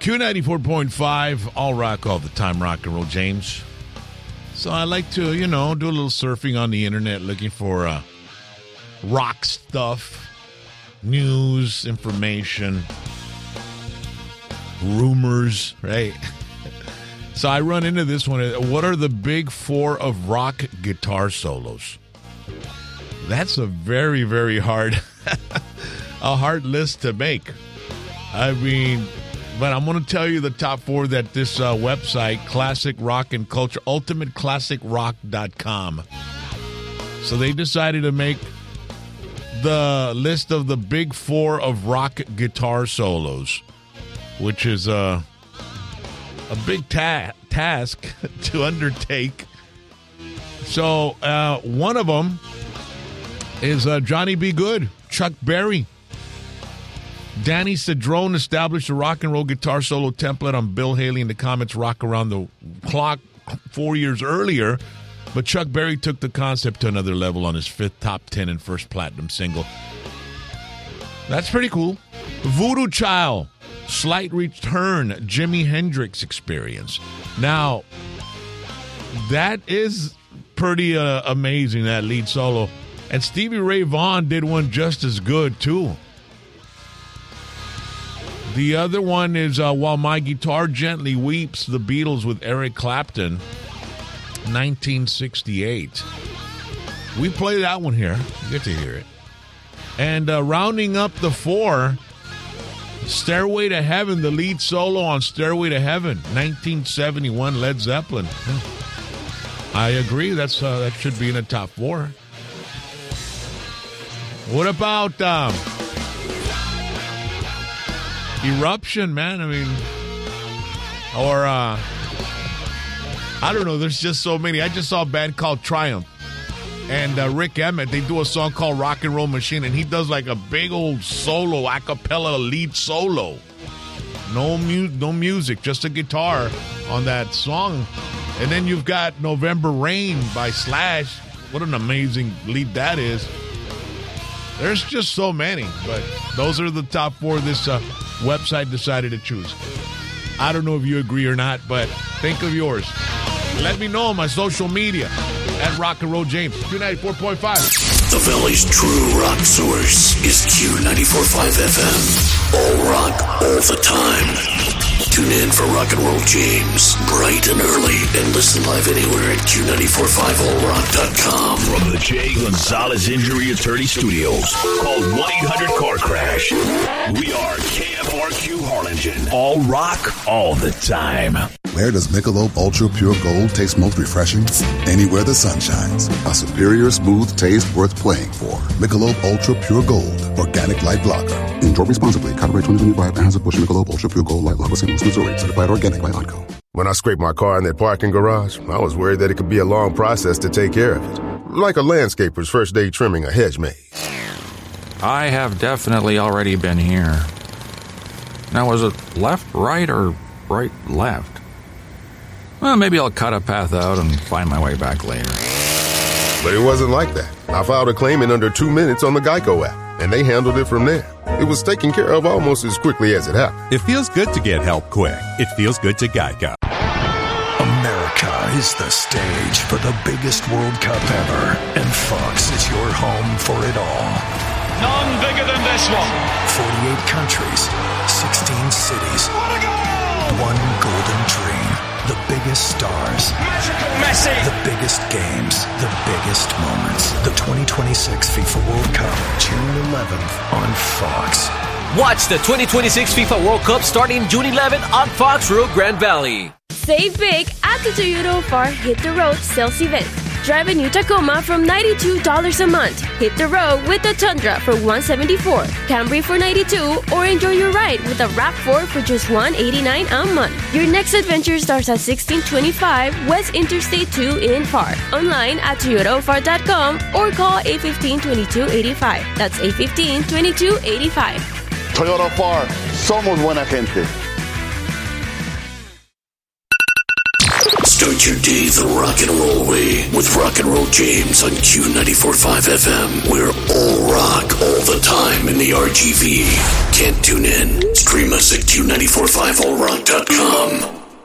Q94.5, all rock, all the time, rock and roll, James. So I like to, do a little surfing on the internet looking for rock stuff, news, information, rumors, right? So I run into this one. What are the big four of rock guitar solos? That's a very, very hard, a hard list to make. I mean, but I'm going to tell you the top four that this website, Classic Rock and Culture, ultimateclassicrock.com. So they decided to make the list of the big four of rock guitar solos, which is a big task to undertake. So one of them is Johnny B. Good, Chuck Berry. Danny Cedrone established a rock and roll guitar solo template on Bill Haley and the Comets' Rock Around the Clock 4 years earlier, but Chuck Berry took the concept to another level on his fifth top 10 and first platinum single. That's pretty cool. Voodoo Child, Slight Return, Jimi Hendrix Experience. Now, that is pretty amazing, that lead solo. And Stevie Ray Vaughan did one just as good, too. The other one is While My Guitar Gently Weeps, The Beatles with Eric Clapton, 1968. We play that one here. You get to hear it. And rounding up the four, Stairway to Heaven, the lead solo on Stairway to Heaven, 1971, Led Zeppelin. I agree. That should be in the top four. What about Eruption, man? I mean, or I don't know. There's just so many. I just saw a band called Triumph, and Rick Emmett. They do a song called Rock and Roll Machine, and he does like a big old solo, a cappella lead solo. No music, just a guitar on that song. And then you've got November Rain by Slash. What an amazing lead that is. There's just so many, but those are the top four this website decided to choose. I don't know if you agree or not, but think of yours. Let me know on my social media at Rock and Roll James, Q94.5. The Valley's true rock source is Q94.5 FM. All rock, all the time. Tune in for Rock and Roll James, bright and early, and listen live anywhere at Q945allrock.com. From the Jay Gonzalez Injury Attorney Studios, called 1-800-CAR-CRASH. We are KFRQ Harlingen. All rock, all the time. Where does Michelob Ultra Pure Gold taste most refreshing? Anywhere the sun shines. A superior smooth taste worth playing for. Michelob Ultra Pure Gold, organic light lager. Enjoy responsibly. Copyright 2025. Anheuser-Busch Michelob Ultra Pure Gold Light Lager, St. Louis, Missouri. Certified organic by ADCO. When I scraped my car in that parking garage, I was worried that it could be a long process to take care of it. Like a landscaper's first day trimming a hedge maze. I have definitely already been here. Now, was it left, right, or right, left? Well, maybe I'll cut a path out and find my way back later. But it wasn't like that. I filed a claim in under 2 minutes on the Geico app, and they handled it from there. It was taken care of almost as quickly as it happened. It feels good to get help quick. It feels good to Geico. America is the stage for the biggest World Cup ever, and Fox is your home for it all. None bigger than this one. 48 countries, 16 cities, one golden dream. The biggest stars. Magical Messi. The biggest games. The biggest moments. The 2026 FIFA World Cup, June 11th on Fox. Watch the 2026 FIFA World Cup starting June 11th on Fox Rio Grande Valley. Save big at the Toyota Far Hit the Road sales event. Drive a new Tacoma from $92 a month. Hit the road with the Tundra for $174, Camry for $92, or enjoy your ride with a RAV4 for just $189 a month. Your next adventure starts at 1625 West Interstate 2 in Far. Online at ToyotaFar.com or call 815-2285. That's 815-2285. Toyota Far, somos buena gente. Start your day the rock and roll way with Rock and Roll James on Q94.5 FM. We're all rock all the time in the RGV. Can't tune in? Stream us at Q94. Q945allrock.com.